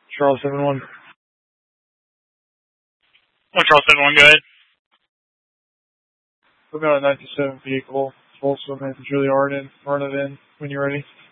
Charles 7-1. Oh, Charles 7-1, go ahead. We've got a 97 vehicle, full swim in, Julie Arden, run it in when you're ready.